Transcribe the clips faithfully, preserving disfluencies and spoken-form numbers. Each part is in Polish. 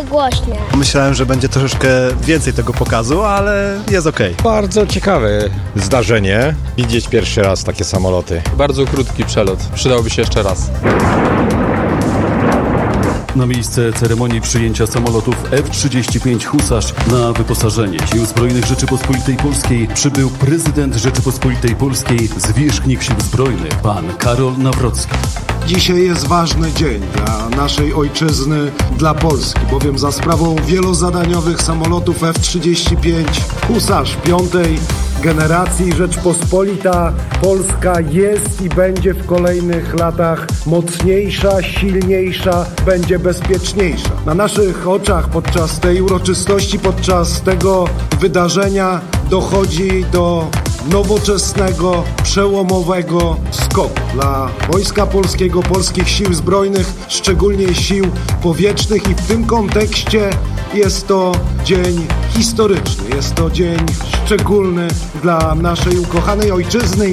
głośne. Myślałem, że będzie troszeczkę więcej tego pokazu, ale jest okej. Bardzo ciekawe zdarzenie. Widzieć pierwszy raz takie samoloty. Bardzo krótki przelot. Przydałby się jeszcze raz. Na miejsce ceremonii przyjęcia samolotów F trzydzieści pięć Husarz na wyposażenie Sił Zbrojnych Rzeczypospolitej Polskiej przybył prezydent Rzeczypospolitej Polskiej, zwierzchnik Sił Zbrojnych, pan Karol Nawrocki. Dzisiaj jest ważny dzień dla naszej ojczyzny, dla Polski, bowiem za sprawą wielozadaniowych samolotów F trzydzieści pięć Husarz piątej generacji Rzeczpospolita Polska jest i będzie w kolejnych latach mocniejsza, silniejsza, będzie bezpieczniejsza. Na naszych oczach podczas tej uroczystości, podczas tego wydarzenia dochodzi do nowoczesnego, przełomowego skoku dla Wojska Polskiego, polskich Sił Zbrojnych, szczególnie Sił Powietrznych, i w tym kontekście jest to dzień historyczny, jest to dzień szczególny dla naszej ukochanej ojczyzny.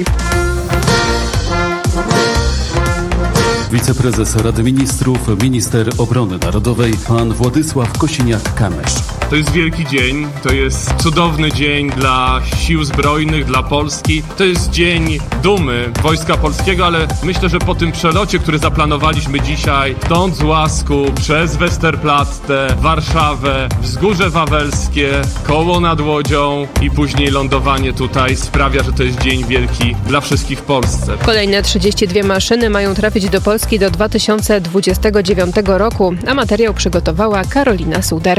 Wiceprezes Rady Ministrów, minister obrony narodowej, pan Władysław Kosiniak-Kamysz. To jest wielki dzień, to jest cudowny dzień dla Sił Zbrojnych, dla Polski. To jest dzień dumy Wojska Polskiego, ale myślę, że po tym przelocie, który zaplanowaliśmy dzisiaj, stąd z Łasku, przez Westerplatte, Warszawę, Wzgórze Wawelskie, Koło nad Łodzią i później lądowanie tutaj sprawia, że to jest dzień wielki dla wszystkich w Polsce. Kolejne trzydzieści dwie maszyny mają trafić do Polski do dwa tysiące dwudziestego dziewiątego roku, a materiał przygotowała Karolina Suder.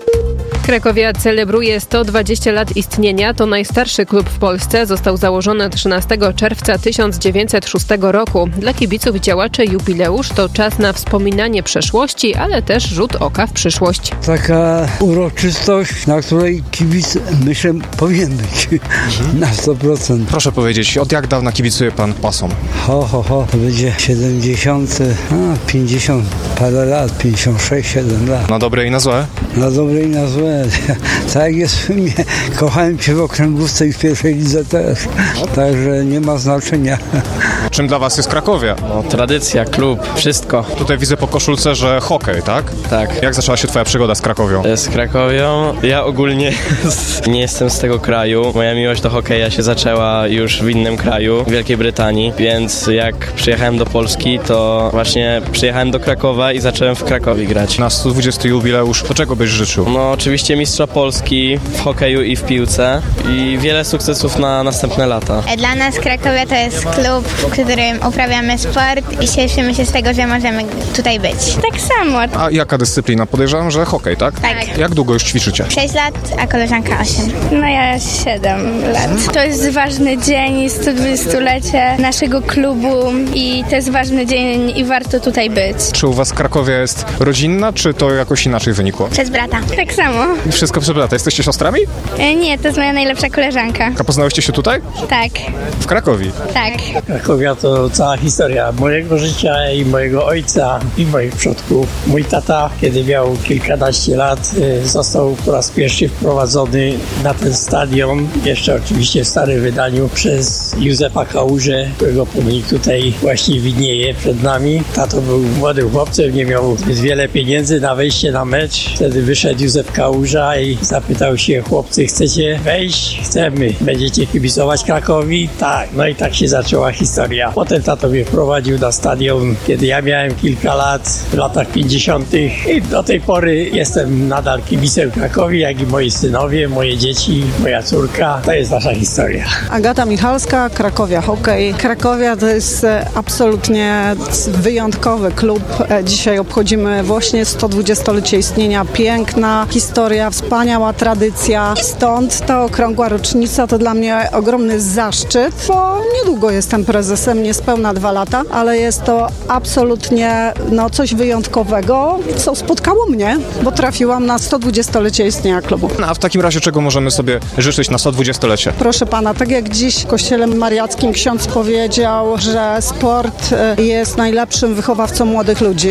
Krakowia celebruje sto dwadzieścia lat istnienia. To najstarszy klub w Polsce. Został założony trzynastego czerwca tysiąc dziewięćset szóstego roku. Dla kibiców i działaczy jubileusz to czas na wspominanie przeszłości, ale też rzut oka w przyszłość. Taka uroczystość, na której kibic, myślę, powinien być mhm. na sto procent. Proszę powiedzieć, od jak dawna kibicuje pan pasom? Ho, ho, ho, to będzie siedemdziesiąt, a pięćdziesiąt parę lat, pięćdziesiąt sześć, siedem lat. Na dobre i na złe? Na dobre i na złe. Tak jak jest w filmie. Kochałem cię w okręgówce i w pierwszej lidze też. Także nie ma znaczenia. Czym dla was jest Krakowia? No, tradycja, klub, wszystko. Tutaj widzę po koszulce, że hokej, tak? Tak. Jak zaczęła się twoja przygoda z Krakowią? Z Krakowią? Ja ogólnie nie jestem z tego kraju. Moja miłość do hokeja się zaczęła już w innym kraju, w Wielkiej Brytanii, więc jak przyjechałem do Polski, to właśnie przyjechałem do Krakowa i zacząłem w Krakowie grać. Na sto dwudziesty jubileusz, to czego byś życzył? No oczywiście mistrza Polski w hokeju i w piłce i wiele sukcesów na następne lata. Dla nas Krakowia to jest klub, w którym uprawiamy sport i cieszymy się z tego, że możemy tutaj być. Tak samo. A jaka dyscyplina? Podejrzewam, że hokej, tak? Tak. Jak długo już ćwiczycie? sześć lat, a koleżanka osiem. No ja siedem lat. To jest ważny dzień, sto dwudziestolecie naszego klubu i to jest ważny dzień i warto tutaj być. Czy u was Krakowia jest rodzinna, czy to jakoś inaczej wynikło? Przez brata. Tak samo. Wszystko przez brata. Jesteście siostrami? E, nie, to jest moja najlepsza koleżanka. A poznałyście się tutaj? Tak. W Krakowie? Tak. Krakowia to cała historia mojego życia i mojego ojca i moich przodków. Mój tata, kiedy miał kilkanaście lat, został po raz pierwszy wprowadzony na ten stadion, jeszcze oczywiście w starym wydaniu, przez Józefa Kałużę, którego pomnik tutaj właśnie widnieje przed nami. Tato był młodym chłopcem, nie miał zbyt wiele pieniędzy na wejście na mecz. Wtedy wyszedł Józef Kałuża i zapytał się: chłopcy, chcecie wejść? Chcemy. Będziecie kibicować Krakowi? Tak. No i tak się zaczęła historia. Potem tato mnie wprowadził na stadion, kiedy ja miałem kilka lat, w latach pięćdziesiątych i do tej pory jestem nadal kibicem Krakowi, jak i moi synowie, moje dzieci, moja córka. To jest nasza historia. Agata Michalska, Krakowia Hokej. Krakowia to jest absolutnie wyjątkowy klub. Dzisiaj obchodzimy właśnie sto dwudziestolecie istnienia. Piękna historia, wspaniała tradycja. Stąd ta okrągła rocznica to dla mnie ogromny zaszczyt, bo niedługo jestem prezesem, niespełna dwa lata, ale jest to absolutnie no, coś wyjątkowego, co spotkało mnie, bo trafiłam na sto dwudziestolecie istnienia klubu. No, a w takim razie czego możemy sobie życzyć na sto dwudziestolecie? Proszę pana, tak jak dziś w kościele mariackim ksiądz powiedział, że sport jest najlepszym wychowawcą młodych ludzi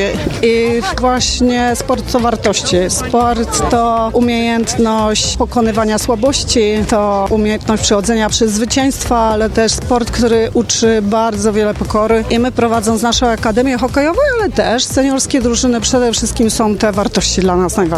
i właśnie sport to wartości. Sport to umiejętność pokonywania słabości, to umiejętność przechodzenia przez zwycięstwa, ale też sport, który uczy bardzo wiele pokory i my, prowadząc naszą akademię hokejową, ale też seniorskie drużyny, przede wszystkim są te wartości dla nas najważniejsze.